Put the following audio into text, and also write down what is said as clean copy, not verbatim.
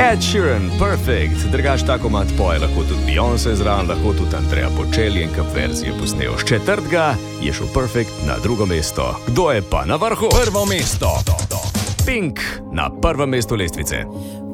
Ed Sheeran, Perfect, drugač tako mat poje, lahko tudi Beyoncé zraven, lahko tudi Andrea Bocelli in kap verzije posnel. S četrtega je šel Perfect na drugo mesto. Kdo je pa na vrhu? Prvo mesto. Pink na prvem mestu lestvice.